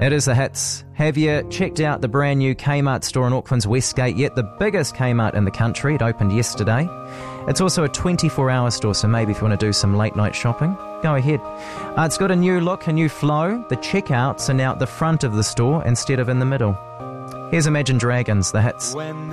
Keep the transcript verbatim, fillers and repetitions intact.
It is the hits. Have you checked out the brand new Kmart store in Auckland's Westgate yet? The biggest Kmart in the country. It opened yesterday. It's also a twenty-four hour store, so maybe if you want to do some late night shopping, go ahead. Uh, it's got a new look, a new flow. The checkouts are now at the front of the store instead of in the middle. Here's Imagine Dragons, the hits. When